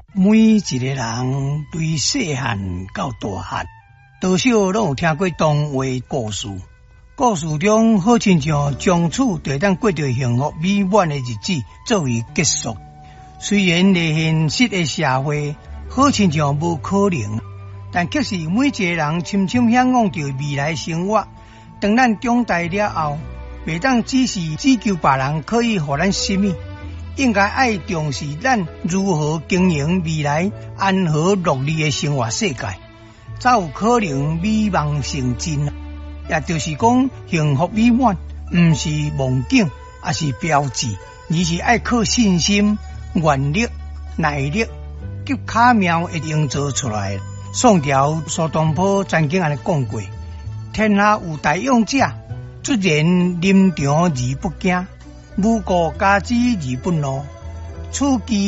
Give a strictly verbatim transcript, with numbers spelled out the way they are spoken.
每一个人对细汉到大汉，多少拢有听过童话故事。故事中好亲像从此就当过着幸福美满的日子作为结束。虽然在现实的社会，好亲像无可能，但却是每一个人深深向往着未来生活。当咱长大了后，袂当只是只求别人可以互咱什么，应该爱重视咱如何经营未来安和乐利的生活世界，才有可能美梦成真。也就是讲，幸福美满毋是梦境，也是标志，而是爱靠信心、愿力、耐力及巧妙会营造出来。宋朝苏东坡曾经安尼讲过：天下有大勇者，出言临场而不惊，无故加之而不怒。此句